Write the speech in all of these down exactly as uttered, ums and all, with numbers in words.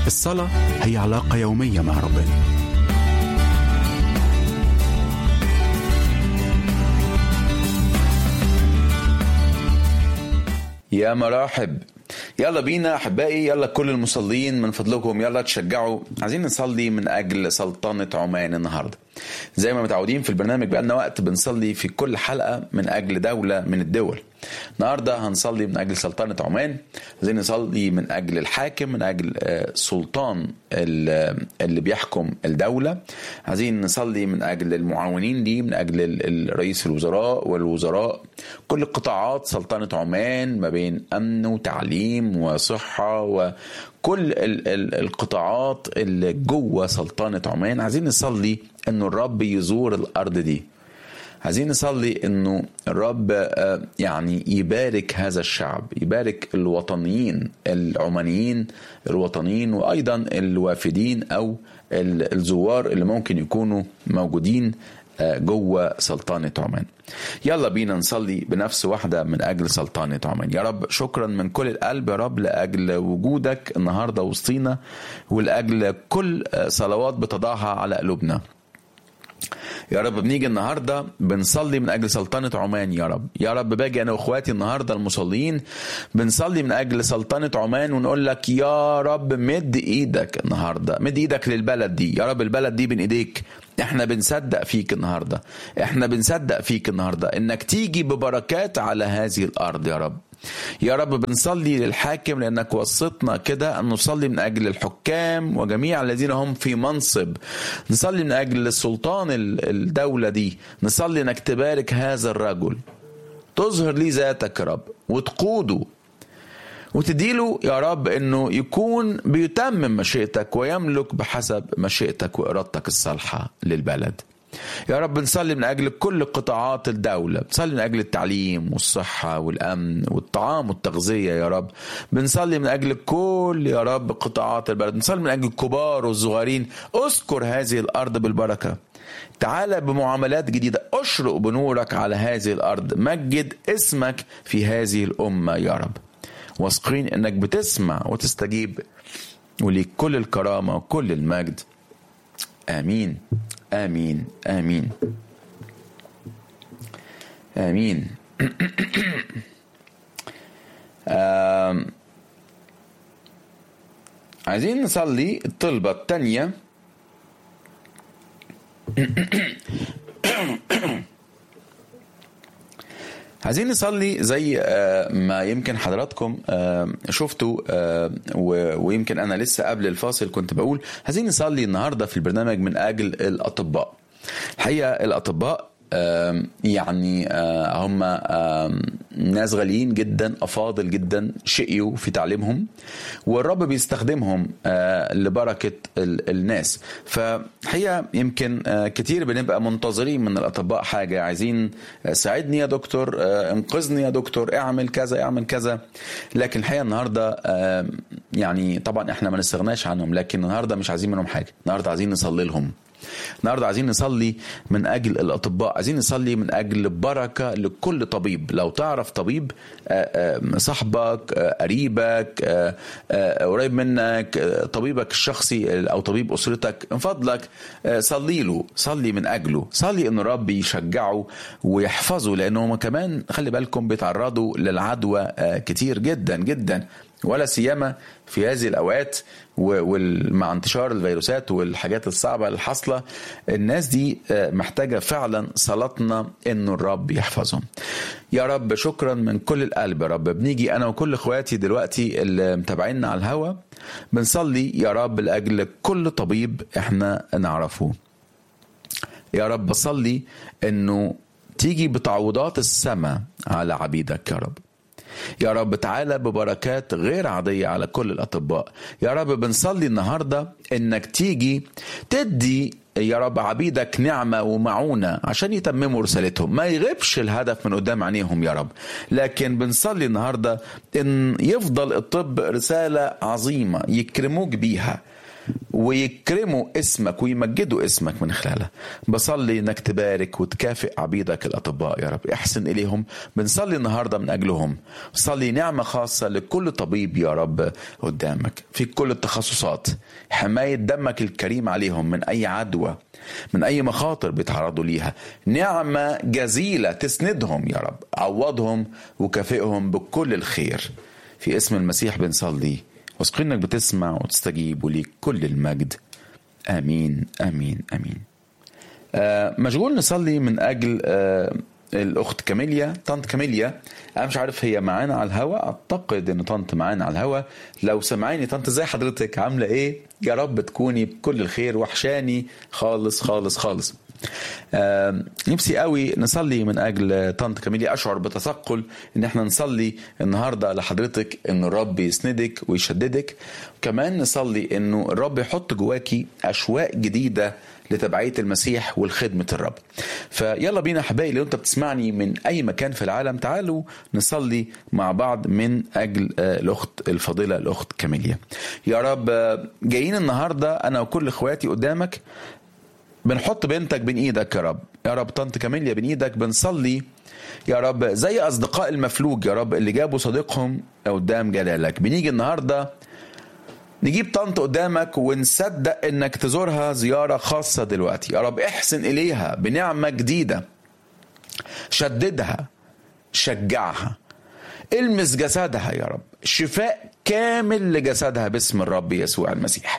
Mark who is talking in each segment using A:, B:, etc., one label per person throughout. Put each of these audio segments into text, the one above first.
A: الصلاة هي علاقة يومية مع ربنا.
B: يا مرحب، يلا بينا أحبائي، يلا كل المصلين من فضلكم يلا تشجعوا. عايزين نصلي من أجل سلطنة عمان النهاردة. زي ما متعودين في البرنامج بقالنا وقت بنصلي في كل حلقة من أجل دولة من الدول. النهاردة هنصلي من أجل سلطنة عمان، عايزين نصلي من أجل الحاكم، من أجل سلطان اللي بيحكم الدولة، عايزين نصلي من أجل المعاونين دي، من أجل رئيس الوزراء والوزراء، كل قطاعات سلطنة عمان ما بين أمن وتعليم وصحة وكل القطاعات اللي جوه سلطنة عمان. عايزين نصلي إنه الرب يزور الأرض دي، عايزين نصلي انه الرب يعني يبارك هذا الشعب، يبارك الوطنيين العمانيين الوطنيين، وايضا الوافدين او الزوار اللي ممكن يكونوا موجودين جوه سلطنة عمان. يلا بينا نصلي بنفس واحدة من أجل سلطنة عمان. يا رب شكرا من كل القلب يا رب لأجل وجودك النهاردة وسطينا، ولأجل كل صلوات بتضعها على قلوبنا. يا رب بنيجي النهاردة بنصلي من أجل سلطنة عمان. يا رب يا رب باجي أنا وإخواتي النهاردة المصلين بنصلي من أجل سلطنة عمان، ونقول لك يا رب مد إيدك النهاردة، مد إيدك للبلد دي. يا رب البلد دي بين إيديك، احنا بنصدق فيك النهاردة، احنا بنصدق فيك النهاردة إنك تيجي ببركات على هذه الأرض. يا رب يا رب بنصلي للحاكم لأنك وصيتنا كده أن نصلي من أجل الحكام وجميع الذين هم في منصب، نصلي من أجل السلطان الدولة دي، نصلي أنك تبارك هذا الرجل، تظهر لي ذاتك يا رب وتقوده وتديله يا رب أنه يكون بيتمم مشيئتك ويملك بحسب مشيئتك وإرادتك الصالحة للبلد. يا رب نصلي من أجل كل قطاعات الدولة، بنصلي من أجل التعليم والصحة والأمن والطعام والتغذية. يا رب بنصلي من أجل كل يا رب قطاعات البلد، بنصلي من أجل الكبار والصغيرين. أذكر هذه الأرض بالبركة، تعالى بمعاملات جديدة، أشرق بنورك على هذه الأرض، مجد اسمك في هذه الأمة يا رب، واثقين أنك بتسمع وتستجيب، وليك كل الكرامة وكل المجد. آمين آمين آمين آمين. آم. عايزين نصلي الطلبة التانية. عايزين نصلي زي ما يمكن حضراتكم شفتوا، ويمكن أنا لسه قبل الفاصل كنت بقول عايزين نصلي النهاردة في البرنامج من أجل الأطباء. الحقيقة الأطباء يعني هم ناس غاليين جدا، أفاضل جدا، شقيوا في تعليمهم، والرب بيستخدمهم لبركة الناس. فحقيقة يمكن كتير بنبقى منتظرين من الأطباء حاجة، عايزين ساعدني يا دكتور، انقذني يا دكتور، اعمل كذا اعمل كذا. لكن الحقيقة النهاردة يعني طبعا احنا ما نستغناش عنهم، لكن النهاردة مش عايزين منهم حاجة، النهاردة عايزين نصلي لهم. النهارده عايزين نصلي من أجل الأطباء، عايزين نصلي من أجل بركة لكل طبيب. لو تعرف طبيب صاحبك، قريبك، قريب منك، طبيبك الشخصي أو طبيب أسرتك، من فضلك صلي له، صلي من أجله، صلي إن الرب يشجعه ويحفظه، لأنهم كمان خلي بالكم بيتعرضوا للعدوى كتير جدا جدا، ولا سيما في هذه الأوقات ومع انتشار الفيروسات والحاجات الصعبة الحاصلة. الناس دي محتاجة فعلا صلاتنا إنه الرب يحفظهم. يا رب شكرا من كل القلب. يا رب بنيجي أنا وكل إخواتي دلوقتي اللي متابعيننا على الهوا بنصلي يا رب لأجل كل طبيب إحنا نعرفه. يا رب بصلي إنه تيجي بتعويضات السماء على عبيدك يا رب. يا رب تعالى ببركات غير عادية على كل الأطباء. يا رب بنصلي النهاردة إنك تيجي تدي يا رب عبيدك نعمة ومعونة عشان يتمموا رسالتهم، ما يغيبش الهدف من قدام عينيهم يا رب. لكن بنصلي النهاردة إن يفضل الطب رسالة عظيمة يكرموك بيها، ويكرموا اسمك ويمجدوا اسمك من خلالها. بصلي انك تبارك وتكافئ عبيدك الاطباء يا رب، احسن اليهم. بنصلي النهارده من اجلهم، صلي نعمه خاصه لكل طبيب يا رب قدامك في كل التخصصات، حمايه دمك الكريم عليهم من اي عدوى، من اي مخاطر بيتعرضوا ليها، نعمه جزيله تسندهم يا رب. عوضهم وكافئهم بكل الخير في اسم المسيح بنصلي، واثقين انك بتسمع وتستجيب، وليك كل المجد. امين امين امين. آه مشغول نصلي من اجل آه الاخت كاميليا، طنط كاميليا. انا مش عارف هي معانا على الهوا، اعتقد ان طنط معانا على الهوا. لو سمعيني طنط، ازاي حضرتك؟ عامله ايه؟ يا رب تكوني بكل الخير، وحشاني خالص خالص خالص. آه نفسي قوي نصلي من اجل طنط كاميليا. اشعر بتثقل ان احنا نصلي النهارده لحضرتك ان الرب يسندك ويشددك، وكمان نصلي انه الرب يحط جواكي اشواق جديده لتبعية المسيح والخدمة الرب. فيلا بينا احبائي، لو انت بتسمعني من اي مكان في العالم، تعالوا نصلي مع بعض من اجل الاخت الفضيلة الاخت كاميليا. يا رب جايين النهاردة انا وكل اخواتي قدامك، بنحط بنتك بين ايدك يا رب. يا رب طنط كاميليا بين ايدك، بنصلي يا رب زي اصدقاء المفلوج يا رب اللي جابوا صديقهم قدام جلالك. بنيجي النهارده نجيب طنط قدامك ونصدق انك تزورها زيارة خاصة دلوقتي. يا رب احسن اليها بنعمة جديدة، شددها، شجعها، المس جسدها يا رب، شفاء كامل لجسدها باسم الرب يسوع المسيح،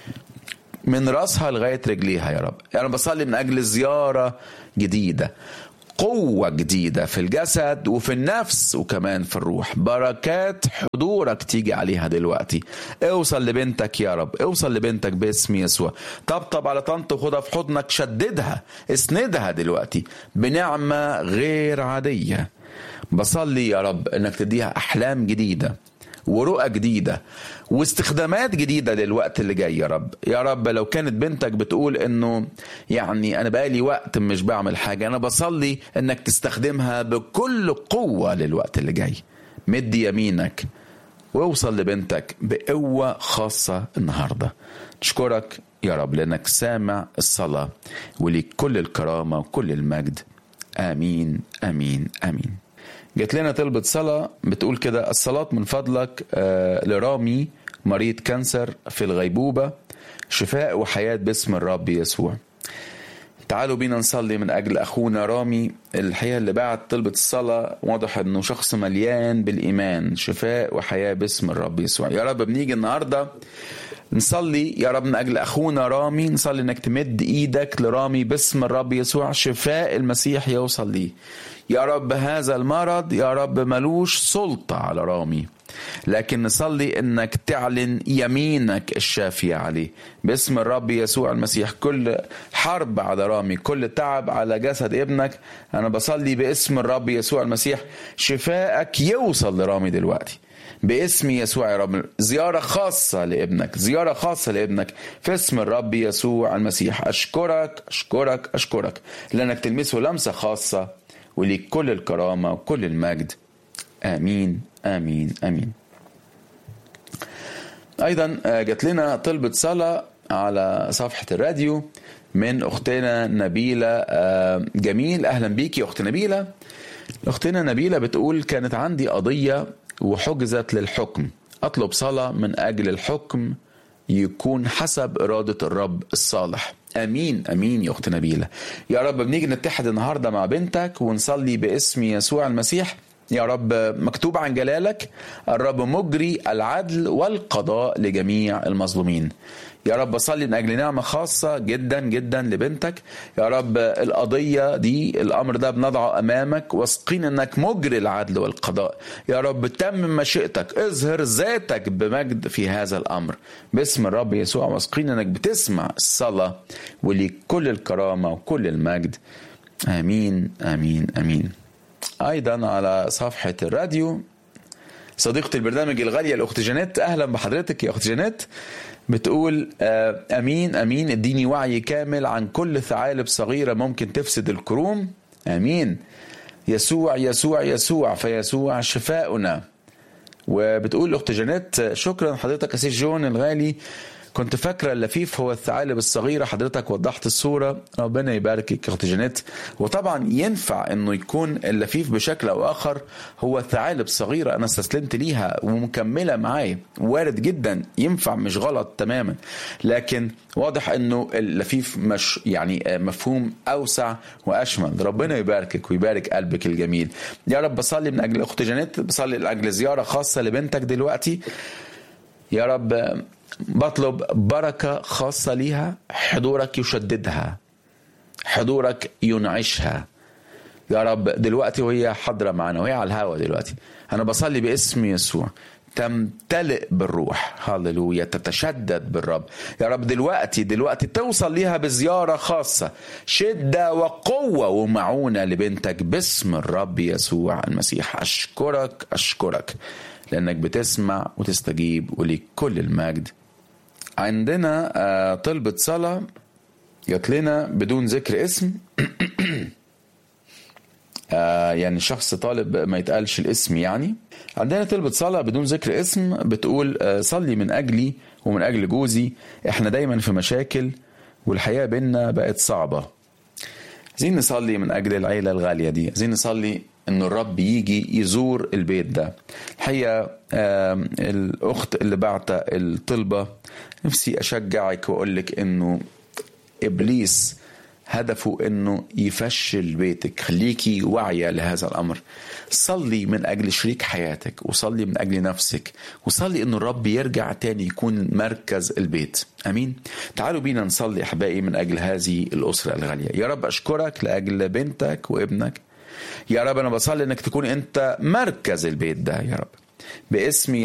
B: من رأسها لغاية رجليها يا رب. يعني بصلي من أجل زيارة جديدة، قوة جديدة في الجسد وفي النفس وكمان في الروح. بركات حضورك تيجي عليها دلوقتي. اوصل لبنتك يا رب، اوصل لبنتك باسم يسوع. طبطب على طنط وخدها في حضنك، شددها، اسندها دلوقتي بنعمة غير عادية. بصلي يا رب انك تديها احلام جديدة ورؤى جديدة واستخدامات جديدة للوقت اللي جاي يا رب. يا رب لو كانت بنتك بتقول انه يعني انا بقالي وقت مش بعمل حاجة، انا بصلي انك تستخدمها بكل قوة للوقت اللي جاي. مد يمينك واوصل لبنتك بقوة خاصة النهاردة. نشكرك يا رب لانك سامع الصلاة، وليك كل الكرامة وكل المجد. امين امين امين. جات لنا طلبة صلاة بتقول كده: الصلاة من فضلك آه لرامي مريض كانسر في الغيبوبة، شفاء وحياة باسم الرب يسوع. تعالوا بينا نصلي من أجل أخونا رامي. الحقيقة اللي بعد طلبة الصلاة واضح أنه شخص مليان بالإيمان، شفاء وحياة باسم الرب يسوع. يا رب بنيجي النهاردة نصلي يا رب من أجل أخونا رامي، نصلي أنك تمد إيدك لرامي باسم الرب يسوع، شفاء المسيح يوصل ليه يا رب. هذا المرض يا رب ملوش سلطة على رامي، لكن نصلي انك تعلن يمينك الشافية عليه باسم الرب يسوع المسيح. كل حرب على رامي، كل تعب على جسد ابنك، انا بصلي باسم الرب يسوع المسيح شفائك يوصل لرامي دلوقتي باسم يسوع يا رب. زيارة خاصة لابنك، زيارة خاصة لابنك في اسم الرب يسوع المسيح. أشكرك أشكرك أشكرك لأنك تلمسه لمسة خاصة، وليك كل الكرامة وكل المجد. آمين آمين آمين. أيضا جات لنا طلبة صلاة على صفحة الراديو من أختنا نبيلة جميل. أهلا بيك يا أخت نبيلة. أختنا نبيلة بتقول: كانت عندي قضية وحجزت للحكم، أطلب صلاة من أجل الحكم يكون حسب إرادة الرب الصالح. أمين أمين يا أخت نبيلة. يا رب بنيجي نتحد النهاردة مع بنتك ونصلي باسم يسوع المسيح. يا رب مكتوب عن جلالك: الرب مجري العدل والقضاء لجميع المظلومين. يا رب صلي من أجل نعمة خاصة جدا جدا لبنتك. يا رب القضية دي، الأمر ده بنضعه أمامك، واثقين أنك مجري العدل والقضاء. يا رب تمم مشيئتك، اظهر ذاتك بمجد في هذا الأمر باسم الرب يسوع، واثقين أنك بتسمع الصلاة، وليك كل الكرامة وكل المجد. آمين آمين آمين. أيضا على صفحة الراديو صديقة البرنامج الغالية الأخت جانيت، أهلا بحضرتك يا أخت جانيت، بتقول: أمين أمين، اديني وعي كامل عن كل ثعالب صغيرة ممكن تفسد الكروم. أمين. يسوع يسوع يسوع فيسوع شفاؤنا. وبتقول أخت جانيت: شكرا حضرتك أسيس جون الغالي، كنت فاكرة اللفيف هو الثعالب الصغيرة، حضرتك وضحت الصورة، ربنا يباركك يا اختي جانيت. وطبعا ينفع انه يكون اللفيف بشكل او اخر هو ثعالب صغيرة انا استسلمت ليها ومكملة معايا، وارد جدا، ينفع، مش غلط تماما. لكن واضح انه اللفيف مش يعني مفهوم اوسع واشمل. ربنا يباركك ويبارك قلبك الجميل يا رب. بصلي من اجل اختي جانيت، بصلي من اجل زيارة خاصة لبنتك دلوقتي يا رب. بطلب بركة خاصة ليها، حضورك يشددها، حضورك ينعشها يا رب دلوقتي وهي حاضرة معنا وهي على الهوا دلوقتي. أنا بصلي باسم يسوع تمتلئ بالروح، هاللويا، تتشدد بالرب يا رب دلوقتي دلوقتي توصل ليها بزيارة خاصة، شدة وقوة ومعونة لبنتك باسم الرب يسوع المسيح. أشكرك أشكرك لأنك بتسمع وتستجيب، وليك كل المجد. عندنا طلبة صلاة جات لنا بدون ذكر اسم يعني شخص طالب ما يتقالش الاسم. يعني عندنا طلبة صلاة بدون ذكر اسم بتقول صلي من أجلي ومن أجل جوزي، احنا دايما في مشاكل والحياة بينا بقت صعبة. عايزين نصلي من أجل العيلة الغالية دي، عايزين نصلي انه الرب يجي يزور البيت ده. الحقيقة الاخت اللي بعت الطلبة نفسي اشجعك واقولك انه ابليس هدفه انه يفشل بيتك. خليكي واعية لهذا الامر. صلي من اجل شريك حياتك، وصلي من اجل نفسك، وصلي انه الرب يرجع تاني يكون مركز البيت. امين. تعالوا بينا نصلي احبائي من اجل هذه الاسرة الغالية. يا رب اشكرك لاجل بنتك وابنك يا رب. أنا بصلي أنك تكون أنت مركز البيت ده يا رب باسم